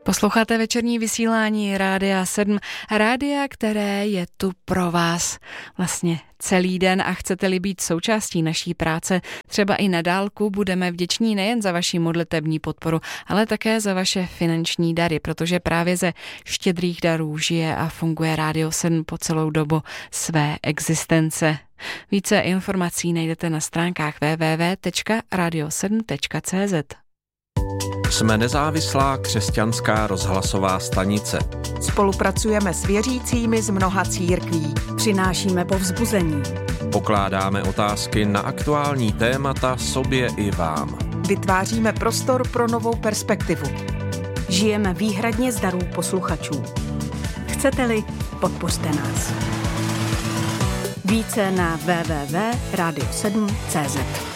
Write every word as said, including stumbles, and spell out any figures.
Posloucháte večerní vysílání Rádia sedm, rádia, které je tu pro vás vlastně celý den, a chcete-li být součástí naší práce, třeba i na dálku, budeme vděční nejen za vaši modlitební podporu, ale také za vaše finanční dary, protože právě ze štědrých darů žije a funguje Rádio sedm po celou dobu své existence. Více informací najdete na stránkách w w w tečka radio sedm tečka c z. Jsme nezávislá křesťanská rozhlasová stanice. Spolupracujeme s věřícími z mnoha církví. Přinášíme povzbuzení. Pokládáme otázky na aktuální témata sobě i vám. Vytváříme prostor pro novou perspektivu. Žijeme výhradně z darů posluchačů. Chcete-li, podpořte nás. Více na w w w tečka radio sedm tečka c z.